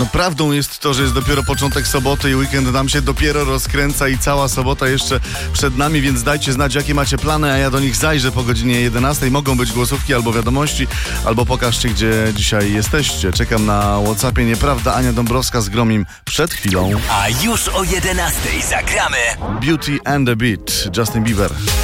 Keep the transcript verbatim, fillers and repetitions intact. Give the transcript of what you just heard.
No prawdą jest to, że jest dopiero początek soboty i weekend nam się dopiero rozkręca i cała sobota jeszcze przed nami, więc dajcie znać, jakie macie plany, a ja do nich zajrzę po godzinie jedenastej. Mogą być głosówki albo wiadomości, albo pokażcie, gdzie dzisiaj jesteście. Czekam na WhatsAppie. Nieprawda? Ania Dąbrowska z Gromim przed chwilą. A już o jedenastej zagramy Beauty and the Beat, Justin Bieber.